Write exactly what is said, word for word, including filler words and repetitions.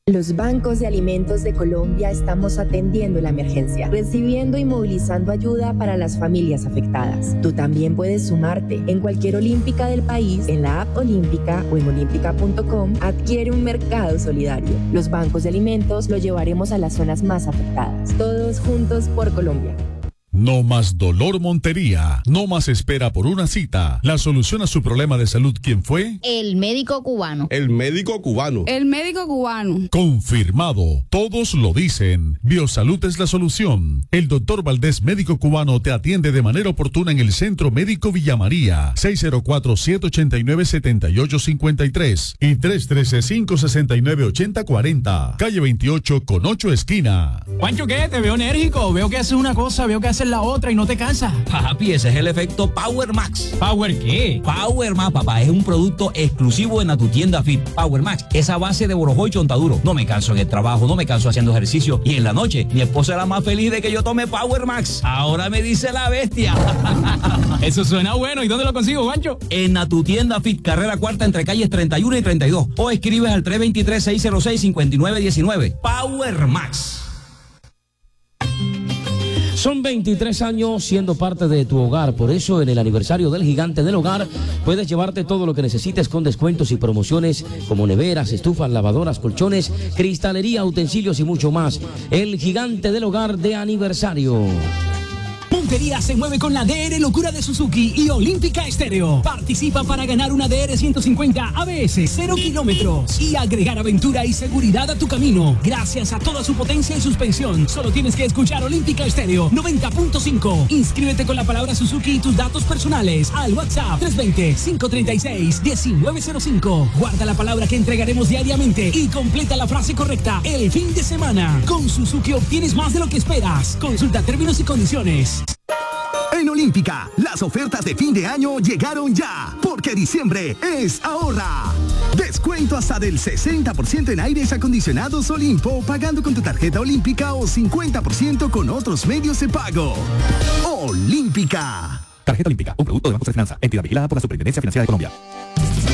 Los bancos de alimentos de Colombia estamos atendiendo la emergencia, recibiendo y movilizando ayuda para las familias afectadas. Tú también puedes sumarte. En cualquier olímpica del país, en la app Olímpica o en olímpica punto com, adquiere un mercado solidario. Los bancos de alimentos lo llevaremos a las zonas más afectadas. Todos juntos por Colombia. No más dolor Montería, no más espera por una cita. La solución a su problema de salud, ¿quién fue? El médico cubano. El médico cubano. El médico cubano. Confirmado, todos lo dicen. Biosalud es la solución. El doctor Valdés, médico cubano, te atiende de manera oportuna en el Centro Médico Villa María, seis cero cuatro, siete ocho nueve, siete ocho cinco tres y tres uno tres, cinco seis nueve, ocho cero cuatro cero, calle veintiocho con ocho esquina. Juancho, ¿qué? Te veo enérgico, veo que haces una cosa, veo que haces la otra y no te cansas. Papi, ese es el efecto Power Max. ¿Power qué? Power Max, papá, es un producto exclusivo de Natutienda Fit. Power Max, esa base de borojó y chontaduro. No me canso en el trabajo, no me canso haciendo ejercicio. Y en la noche, mi esposa era más feliz de que yo tome Power Max. Ahora me dice la bestia. Eso suena bueno. ¿Y dónde lo consigo, Juancho? En Natutienda Fit, carrera cuarta entre calles treinta y uno y treinta y dos. O escribes al tres dos tres, seis cero seis, cinco nueve uno nueve. Power Max. Son veintitrés años siendo parte de tu hogar, por eso en el aniversario del Gigante del Hogar puedes llevarte todo lo que necesites con descuentos y promociones como neveras, estufas, lavadoras, colchones, cristalería, utensilios y mucho más. El Gigante del Hogar de aniversario. Montería se mueve con la D R Locura de Suzuki y Olímpica Estéreo. Participa para ganar una D R ciento cincuenta A B S, cero kilómetros y agregar aventura y seguridad a tu camino. Gracias a toda su potencia y suspensión, solo tienes que escuchar Olímpica Estéreo noventa punto cinco. Inscríbete con la palabra Suzuki y tus datos personales al WhatsApp tres dos cero, cinco tres seis, uno nueve cero cinco. Guarda la palabra que entregaremos diariamente y completa la frase correcta el fin de semana. Con Suzuki obtienes más de lo que esperas. Consulta términos y condiciones. En Olímpica, las ofertas de fin de año llegaron ya, porque diciembre es ahorra. Descuento hasta del sesenta por ciento en aires acondicionados Olimpo, pagando con tu tarjeta Olímpica o cincuenta por ciento con otros medios de pago. Olímpica. Tarjeta Olímpica, un producto de Banco de Finanza, entidad vigilada por la Superintendencia Financiera de Colombia.